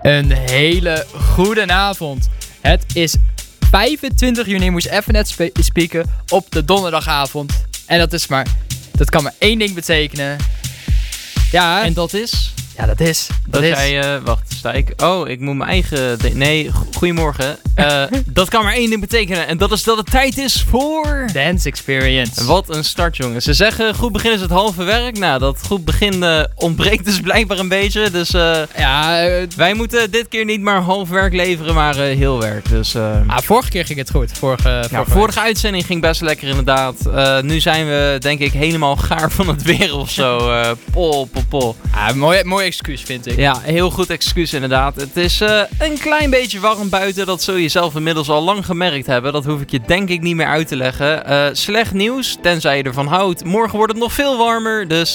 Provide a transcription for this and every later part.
Een hele goede avond. Het is 25 juni, moest even net spieken op de donderdagavond. En dat kan maar één ding betekenen. Ja, En dat is? Ja, dat is. Wacht, sta ik? Oh, ik moet mijn eigen... Goedemorgen. Dat kan maar één ding betekenen. En dat is dat het tijd is voor... Dance Experience. Wat een start, jongens. Ze zeggen, goed begin is het halve werk. Nou, dat goed begin ontbreekt dus blijkbaar een beetje. Dus wij moeten dit keer niet maar half werk leveren, maar heel werk. Dus, vorige keer ging het goed. Vorige uitzending ging best lekker inderdaad. Nu zijn we, denk ik, helemaal gaar van het weer of zo. Pol. Mooi excuus, vind ik. Ja, heel goed excuus inderdaad. Het is een klein beetje warm buiten. Dat zul je zelf inmiddels al lang gemerkt hebben. Dat hoef ik je denk ik niet meer uit te leggen. Slecht nieuws, tenzij je ervan houdt. Morgen wordt het nog veel warmer. Dus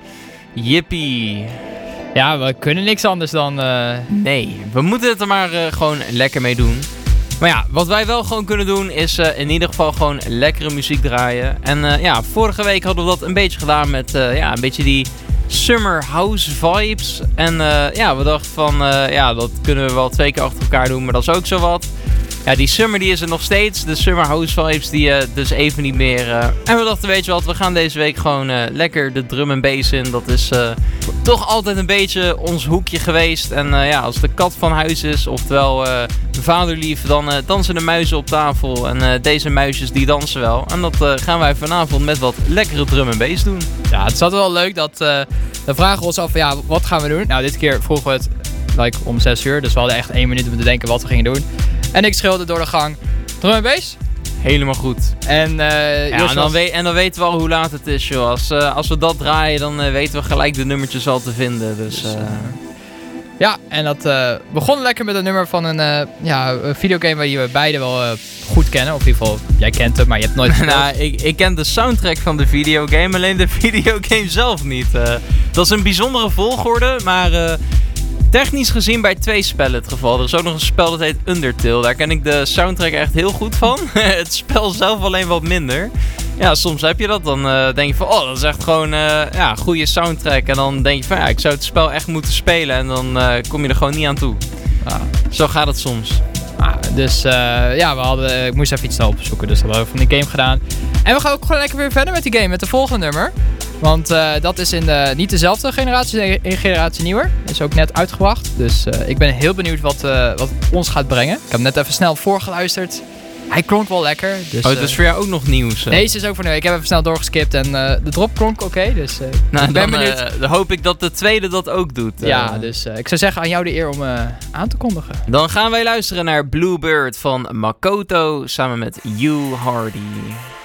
jippie. Ja, we kunnen niks anders dan... Nee, we moeten het er maar gewoon lekker mee doen. Maar ja, wat wij wel gewoon kunnen doen is in ieder geval gewoon lekkere muziek draaien. En vorige week hadden we dat een beetje gedaan met een beetje die... Summer House Vibes. En we dachten van, dat kunnen we wel 2 keer achter elkaar doen, maar dat is ook zo wat. Ja, die summer die is er nog steeds. De Summer House Vibes die dus even niet meer. En we dachten, weet je wat, we gaan deze week gewoon lekker de drum en bass in. Dat is toch altijd een beetje ons hoekje geweest. En als de kat van huis is, oftewel vaderlief, dan dansen de muizen op tafel. En deze muisjes die dansen wel. En dat gaan wij vanavond met wat lekkere drum en bass doen. Ja, het is altijd wel leuk dat we vragen ons af, wat gaan we doen? Nou, dit keer vroegen we het om 6 uur. Dus we hadden echt 1 minuut om te denken wat we gingen doen. En ik schreeuwde door de gang, drum en bass? Helemaal goed. En dan weten we al hoe laat het is, joh. Als we dat draaien, dan weten we gelijk de nummertjes al te vinden. Dus, Ja, en dat begon lekker met een nummer van een videogame waar we beide wel goed kennen. Of in ieder geval, jij kent hem, maar je hebt nooit gespeeld. Nou, ik ken de soundtrack van de videogame, alleen de videogame zelf niet. Dat is een bijzondere volgorde, maar... Technisch gezien bij 2 spellen het geval. Er is ook nog een spel dat heet Undertale. Daar ken ik de soundtrack echt heel goed van. Het spel zelf alleen wat minder. Ja, soms heb je dat. Dan denk je van, dat is echt gewoon een goede soundtrack. En dan denk je van, ik zou het spel echt moeten spelen. En dan kom je er gewoon niet aan toe. Zo gaat het soms. Ik moest even iets snel opzoeken. Dus dat hebben we van die game gedaan. En we gaan ook gewoon lekker weer verder met die game. Met de volgende nummer. Want dat is in niet dezelfde generatie, een generatie nieuwer. Is ook net uitgebracht. Dus ik ben heel benieuwd wat ons gaat brengen. Ik heb net even snel voorgeluisterd. Hij klonk wel lekker. Dus, dus voor jou ook nog nieuws? Deze is ook voor nu. Ik heb even snel doorgeskipt en de drop klonk oké. Dus ik ben benieuwd. Dan hoop ik dat de tweede dat ook doet. Dus ik zou zeggen aan jou de eer om aan te kondigen. Dan gaan wij luisteren naar Bluebird van Makoto samen met You Hardy.